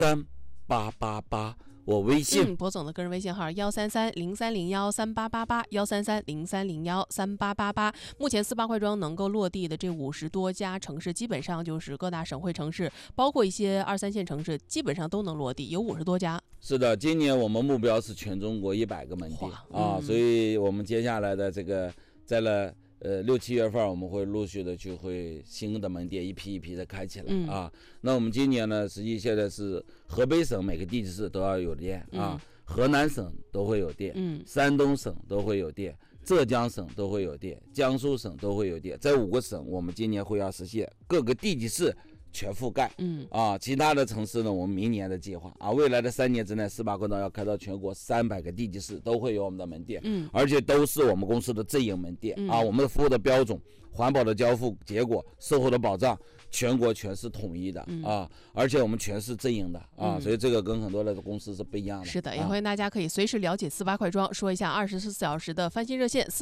3888，我微信。 博总的个人微信号13303013888，13303013888。目前4·8快装能够落地的这50多家城市，基本上就是各大省会城市，包括一些2、3线城市，基本上都能落地，有50多家。 是的，今年我们目标是全中国100个门店所以我们接下来的这个在了6、7月份，我们会陆续的就会新的门店一批一批的开起来那我们今年呢，实际现在是河北省每个地级市都要有店河南省都会有店山东省都会有店，浙江省都会有店，江苏省都会有店，在5个省我们今年会要实现各个地级市全覆盖其他的城市呢，我们明年的计划未来的3年之内，4·8快装要开到全国300个地级市都会有我们的门店而且都是我们公司的直营门店我们的服务的标准、环保的交付结果、售后的保障，全国全是统一的而且我们全是直营的所以这个跟很多的公司是不一样的。 是的，也欢迎大家可以随时了解4·8快装，说一下24小时的翻新热线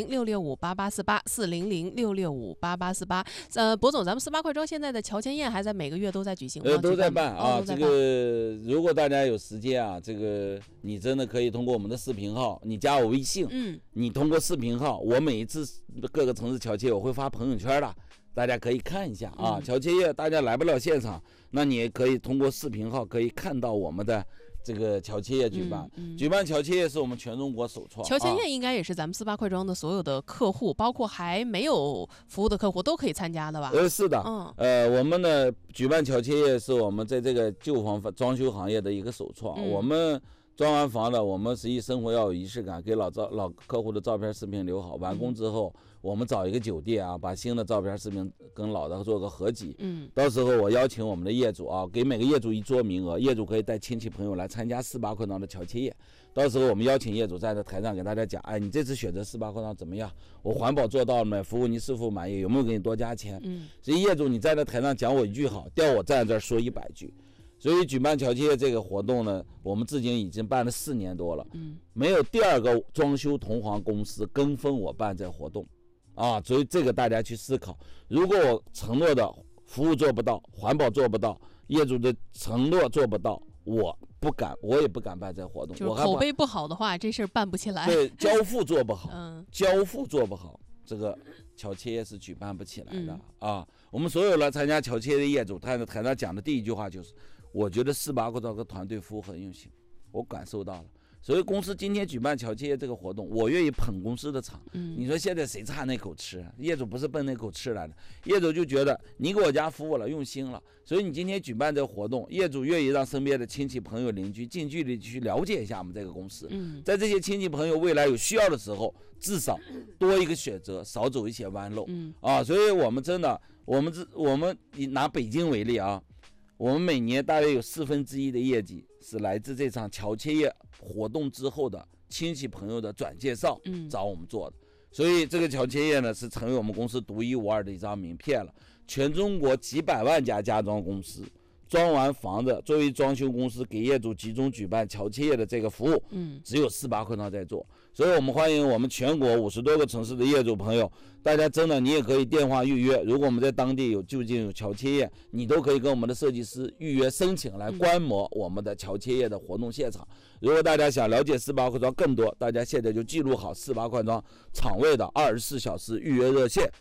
400-665-8848，400-665-8848。博总，咱们4·8快装现在的乔迁宴还在每个月都在举行吗？ 都在办这个如果大家有时间这个你真的可以通过我们的视频号，你加我微信你通过视频号，我每一次各个城市乔迁我会发朋友圈的，大家可以看一下乔迁宴大家来不了现场，那你也可以通过视频号可以看到我们的这个乔迁宴举办举办乔迁宴是我们全中国首创。 乔迁宴应该也是咱们4·8快装的所有的客户，包括还没有服务的客户都可以参加的吧？ 是的我们呢举办乔迁宴是我们在这个旧房装修行业的一个首创我们装完房了，我们实际生活要有仪式感，给老客户的照片视频留好，完工之后我们找一个酒店把新的照片视频跟老的做个合集到时候我邀请我们的业主给每个业主1桌名额，业主可以带亲戚朋友来参加4·8快装的乔迁宴。到时候我们邀请业主站在台上给大家讲你这次选择4·8快装怎么样，我环保做到了没，服务你是否满意，有没有给你多加钱所以业主你站在台上讲我1句好，调我站在这儿说100句。所以举办乔迁宴这个活动呢，我们至今已经办了4年多了没有第2个装修同行公司跟风我办这活动所以这个大家去思考，如果我承诺的服务做不到，环保做不到，业主的承诺做不到，我也不敢办这活动， 就是口碑不好的话，这事儿办不起来。 对，交付做不好交付做不好，这个乔迁宴是举办不起来的我们所有来参加乔迁的业主，他在台上讲的第1句话就是，我觉得4·8快装团队服务很用心，我感受到了。所以公司今天举办乔迁宴这个活动，我愿意捧公司的场你说现在谁差那口吃业主不是奔那口吃来的，业主就觉得你给我家服务了，用心了，所以你今天举办这个活动，业主愿意让身边的亲戚朋友邻居近距离去了解一下我们这个公司在这些亲戚朋友未来有需要的时候，至少多一个选择，少走一些弯路所以我们真的我们拿北京为例我们每年大约有1/4的业绩是来自这场乔迁宴活动之后的亲戚朋友的转介绍找我们做的所以这个乔迁宴呢是成为我们公司独一无二的一张名片了。全中国几百万家家装公司装完房子作为装修公司给业主集中举办乔迁宴的这个服务只有4·8快装在做。所以我们欢迎我们全国50多个城市的业主朋友，大家真的你也可以电话预约，如果我们在当地就近有乔迁宴，你都可以跟我们的设计师预约申请来观摩我们的乔迁宴的活动现场。如果大家想了解4·8快装更多，大家现在就记录好4·8快装场位的24小时预约热线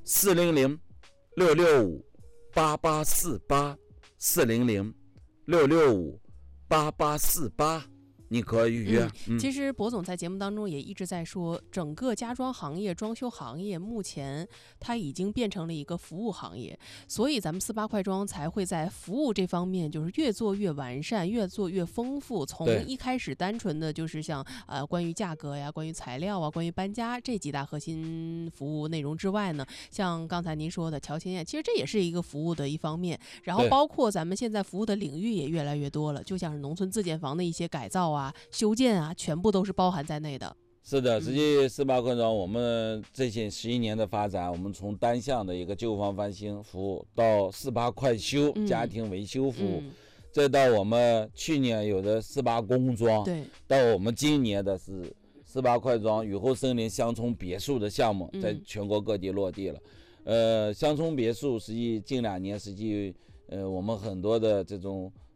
400-665-8848，400-665-8848，你可以预约其实博总在节目当中也一直在说，整个家装行业、装修行业目前它已经变成了一个服务行业，所以咱们4·8快装才会在服务这方面就是越做越完善，越做越丰富。从一开始单纯的就是像关于价格呀、关于材料关于搬家这几大核心服务内容之外呢，像刚才您说的乔迁宴，其实这也是一个服务的一方面。然后包括咱们现在服务的领域也越来越多了，就像是农村自建房的一些改造修建全部都是包含在内的。 是的，实际4·8快装我们这些11年的发展，我们从单向的一个旧房翻新服务到4·8快修家庭维修服务再到我们去年有的4·8工装，到我们今年的是4·8快装雨后森林乡村别墅的项目在全国各地落地了乡村别墅实际近2年实际我们很多的这种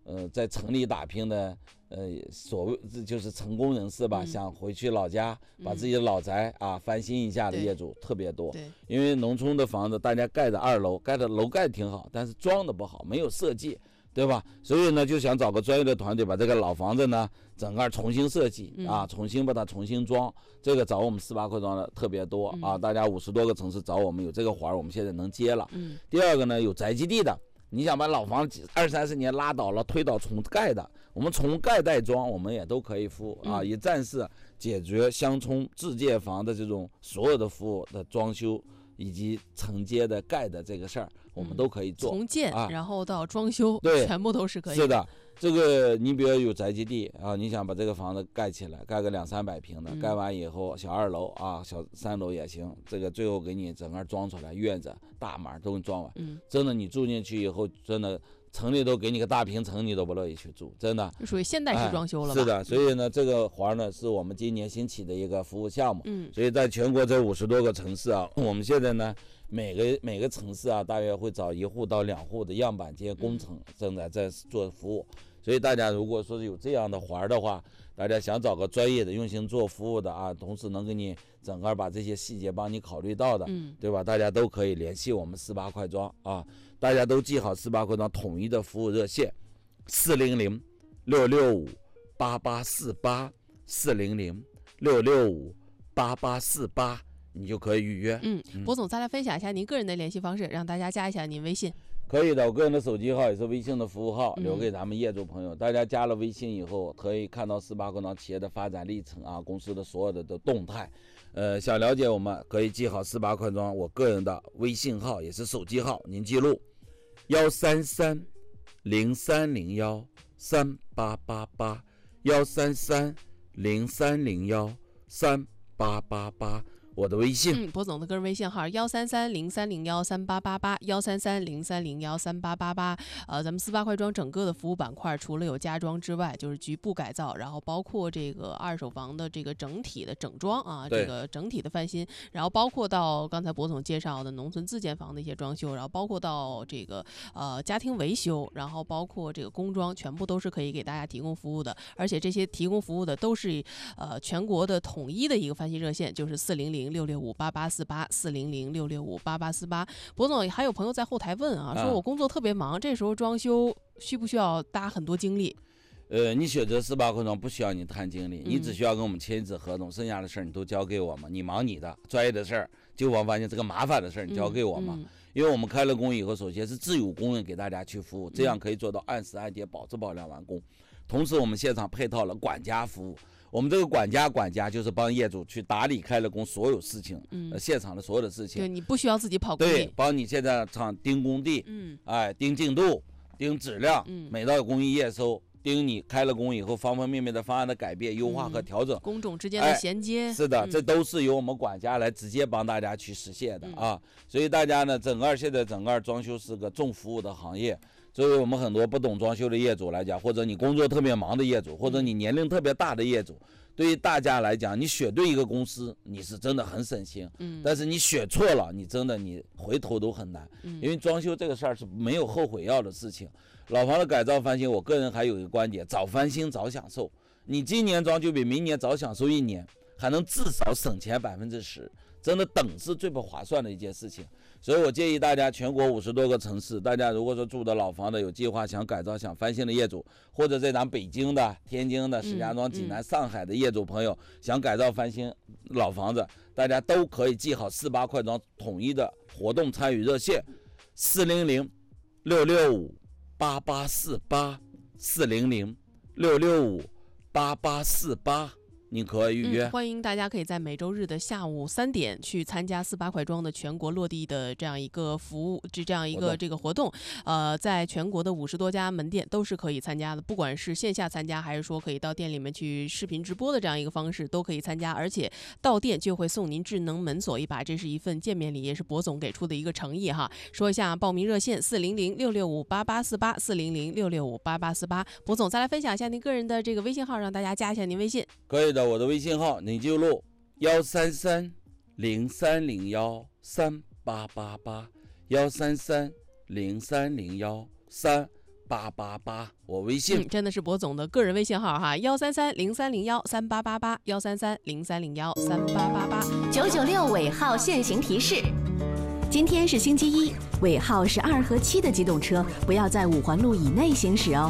在城里打拼的所谓就是成功人士吧，想回去老家把自己的老宅翻新一下的业主特别多。因为农村的房子大家盖的2楼，盖的楼盖挺好，但是装的不好，没有设计，对吧？所以呢就想找个专业的团队把这个老房子呢整个重新设计重新把它重新装。这个找我们4-8块庄的特别多大家50多个城市找我们有这个活儿，我们现在能接了。第二个呢有宅基地的，你想把老房子20-30年拉倒了推倒重盖的，我们重盖带装我们也都可以服务以暂时解决乡村自建房的这种所有的服务的装修以及承接的盖的这个事儿，我们都可以做。 从建然后到装修， 对， 全部都是可以的。 是的，这个你比如有宅基地你想把这个房子盖起来，盖个200-300平的，盖完以后小2楼小3楼也行，这个最后给你整个装出来，院子大门都给你装完。真的你住进去以后，真的城里都给你个大平层，你都不乐意去住，真的属于现代式装修了吧？ 是的，所以呢，这个活呢是我们今年新起的一个服务项目。所以在全国这50多个城市我们现在呢每个城市大约会找1户到2户的样板间工程正在做服务。所以大家如果说是有这样的活的话，大家想找个专业的用心做服务的同时能给你整个把这些细节帮你考虑到的，对吧？大家都可以联系我们4-8块庄大家都记好4-8块庄统一的服务热线400-665-8848 400-665-8848，你就可以预约。 博总再来分享一下您个人的联系方式，让大家加一下您微信。 可以的，我个人的手机号也是微信的服务号，留给咱们业主朋友。大家加了微信以后，可以看到4-8块庄企业的发展历程公司的所有的动态。想了解我们可以记好4-8块庄我个人的微信号，也是手机号，您记录133-0301-3888 133-0301-3888。我的微信， 博总的个人微信号133-0301-3888 133-0301-3888。咱们4-8块庄整个的服务板块，除了有家装之外，就是局部改造，然后包括这个二手房的这个整体的整装这个整体的翻新，然后包括到刚才博总介绍的农村自建房的一些装修，然后包括到这个家庭维修，然后包括这个工装，全部都是可以给大家提供服务的。而且这些提供服务的都是全国的统一的一个翻新热线，就是400-665-8848 400-665-8848。博总还有朋友在后台问说我工作特别忙，这时候装修需不需要搭很多精力？ 你选择4-8块庄不需要你谈精力，你只需要跟我们签一纸合同，剩下的事儿你都交给我们，你忙你的专业的事儿，就我发现这个麻烦的事儿你交给我们。因为我们开了工以后，首先是自有工人给大家去服务，这样可以做到按时按点保质保量完工。同时我们现场配套了管家服务，我们这个管家就是帮业主去打理开了工所有事情，现场的所有的事情。 对，你不需要自己跑工地， 对，帮你现在场盯工地，盯进度，盯质量，每到工艺验收，盯你开了工以后方方面面的方案的改变、优化和调整， 工种之间的衔接。 是的，这都是由我们管家来直接帮大家去实现的所以大家呢，现在整个装修是个重服务的行业。作为我们很多不懂装修的业主来讲，或者你工作特别忙的业主，或者你年龄特别大的业主，对于大家来讲，你选对一个公司，你是真的很省心。但是你选错了，你真的你回头都很难。因为装修这个事儿是没有后悔药的事情。老房的改造翻新，我个人还有一个观点，早翻新早享受。你今年装就比明年早享受1年，还能至少省钱10%。真的等是最不划算的一件事情。所以我建议大家，全国50多个城市，大家如果说住的老房的有计划想改造想翻新的业主，或者在咱北京的、天津的、石家庄、济南、上海的业主朋友想改造翻新老房子，大家都可以记好4-8块庄统一的活动参与热线400-665-8848 400-665-8848。你可以预约。 欢迎大家可以在每周日的下午3点去参加4-8块庄的全国落地的这样一个服务，这样一个这个活动。在全国的50多家门店都是可以参加的，不管是线下参加，还是说可以到店里面去视频直播的这样一个方式，都可以参加。而且到店就会送您智能门锁一把，这是一份见面礼，也是博总给出的一个诚意哈。说一下报名热线400-665-8848 400-665-8848。博总再来分享一下您个人的这个微信号，让大家加一下您微信。 可以的，我的微信号你记录133-0301-3888 133-0301-3888。 3330888，我微信。 真的是博总的个人微信号哈，13303013888，13303013888。 996尾号限行提示：今天是星期一，尾号是2和7的机动车不要在5环路以内行驶哦。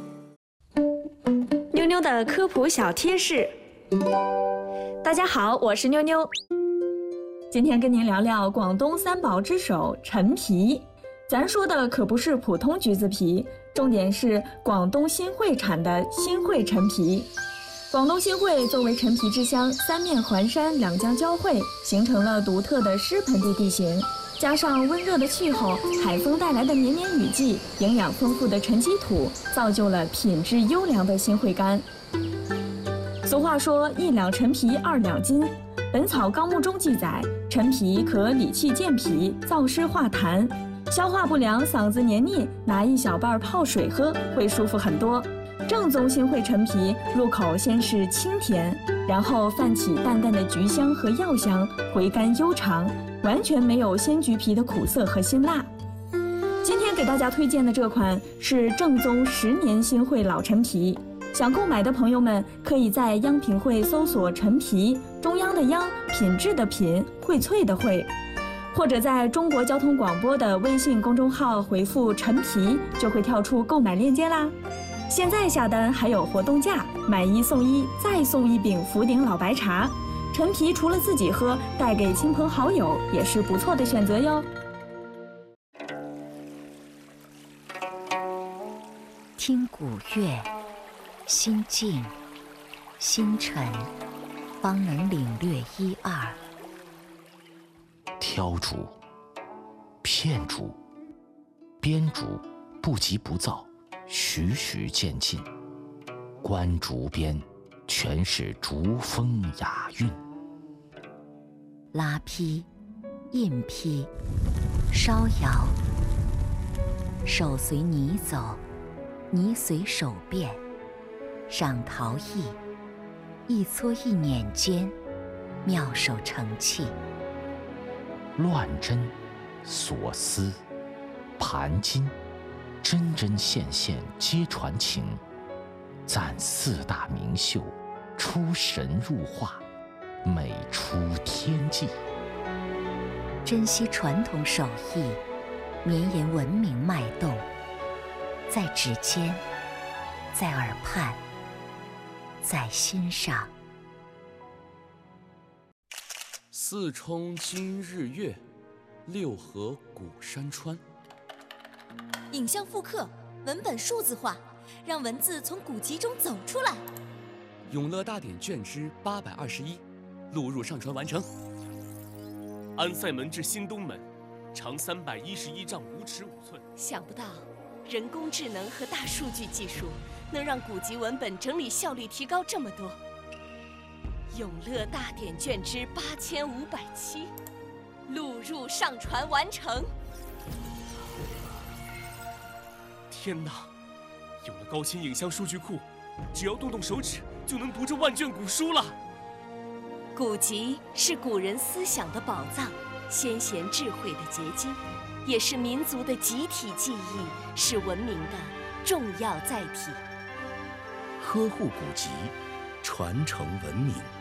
妞妞的科普小贴士。大家好，我是妞妞。今天跟您聊聊广东3宝之首陈皮。咱说的可不是普通橘子皮，重点是广东新会产的新会陈皮。广东新会作为陈皮之乡，3面环山，2江交汇，形成了独特的湿盆地地形，加上温热的气候，海风带来的绵绵雨季，营养丰富的沉积土，造就了品质优良的新会柑。俗话说1两陈皮2两金，《本草纲目》中记载，陈皮可理气健脾，燥湿化痰，消化不良、嗓子黏腻，拿1小瓣泡水喝会舒服很多。正宗新会陈皮入口先是清甜，然后泛起淡淡的橘香和药香，回甘悠长，完全没有鲜橘皮的苦涩和辛辣。今天给大家推荐的这款是正宗10年新会老陈皮。想购买的朋友们，可以在央品汇搜索陈皮，中央的央，品质的品，荟萃的荟，或者在中国交通广播的微信公众号回复陈皮，就会跳出购买链接啦。现在下单还有活动价，买1送1，再送1饼福鼎老白茶。陈皮除了自己喝，带给亲朋好友也是不错的选择哟。 听古乐，心静心沉，方能领略1、2。 挑竹、片竹、编竹，不急不躁，徐徐渐进。观竹边，全是竹风雅韵。 拉坯、印坯、烧窑，手随泥走，泥随手变。赏陶艺，一撮一捻间，妙手成器。 乱针、锁丝、盘金，针针线线皆传情。赞4大名秀，出神入化，美出天际。 珍惜传统手艺，绵延文明脉动，在指尖，在耳畔，在心上。 4冲今日月，6合古山川。 影像复刻，文本数字化，让文字从古籍中走出来。 永乐大典卷之821，录入上传完成。安塞门至新东门，长311丈5尺5寸。 想不到，人工智能和大数据技术能让古籍文本整理效率提高这么多。永乐大典卷之8507，录入上传完成。 天哪！有了高清影像数据库，只要动动手指就能读这万卷古书了。 古籍是古人思想的宝藏，先贤智慧的结晶，也是民族的集体记忆，是文明的重要载体。 呵护古籍，传承文明。